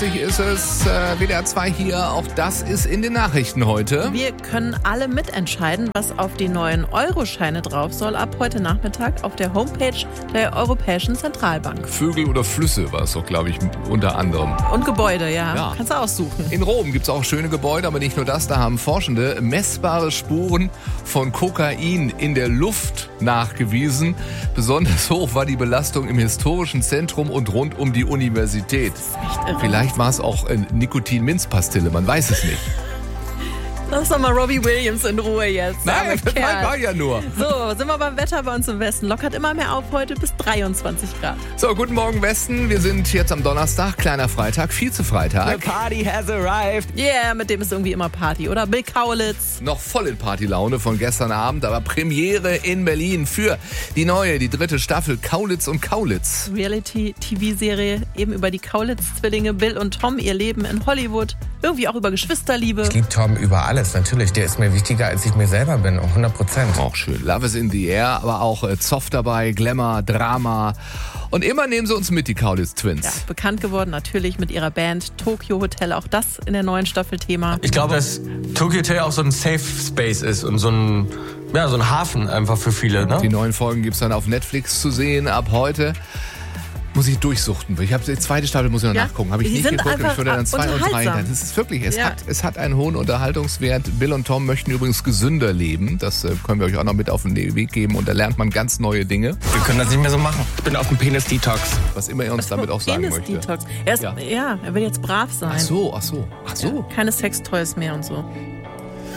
8:30 ist es, WDR 2 hier. Auch das ist in den Nachrichten heute. Wir können alle mitentscheiden, was auf die neuen Euroscheine drauf soll, ab heute Nachmittag auf der Homepage der Europäischen Zentralbank. Vögel oder Flüsse war es doch, glaube ich, unter anderem. Und Gebäude, ja. Kannst du aussuchen. In Rom gibt es auch schöne Gebäude, aber nicht nur das. Da haben Forschende messbare Spuren von Kokain in der Luft nachgewiesen. Besonders hoch war die Belastung im historischen Zentrum und rund um die Universität. Das ist echt irre. Vielleicht war es auch Nikotin-Minzpastille, man weiß es nicht. Lass doch mal Robbie Williams in Ruhe jetzt. Nein, das Kerl. war ja nur. So, sind wir beim Wetter bei uns im Westen. Lockert immer mehr auf heute bis 23 Grad. So, guten Morgen Westen. Wir sind jetzt am Donnerstag, kleiner Freitag, Vize-Freitag. The party has arrived. Yeah, mit dem ist irgendwie immer Party, oder? Bill Kaulitz. Noch voll in Partylaune von gestern Abend, aber Premiere in Berlin für die dritte Staffel Kaulitz und Kaulitz. Reality-TV-Serie eben über die Kaulitz-Zwillinge Bill und Tom, ihr Leben in Hollywood. Irgendwie auch über Geschwisterliebe. Ich liebe Tom über alles, natürlich. Der ist mir wichtiger, als ich mir selber bin, 100%. Auch schön. Love is in the air, aber auch Zoff dabei, Glamour, Drama. Und immer nehmen sie uns mit, die Kaulitz Twins. Ja, bekannt geworden natürlich mit ihrer Band Tokyo Hotel. Auch das in der neuen Staffel Thema. Ich glaube, dass Tokyo Hotel auch so ein Safe Space ist und so ein Hafen einfach für viele. Ne? Die neuen Folgen gibt es dann auf Netflix zu sehen ab heute. Muss ich durchsuchten. Ich habe die zweite Staffel, muss ich noch nachgucken. Habe ich die nicht sind geguckt. Ich würde dann 2 und 3. unterhaltsam. Das ist wirklich, es hat einen hohen Unterhaltungswert. Bill und Tom möchten übrigens gesünder leben. Das können wir euch auch noch mit auf den Weg geben. Und da lernt man ganz neue Dinge. Wir können das nicht mehr so machen. Ich bin auf dem Penis-Detox. Was immer er uns damit auch sagen möchte. Penis-Detox. Er will jetzt brav sein. Ach so. Keine Sextoys mehr und so.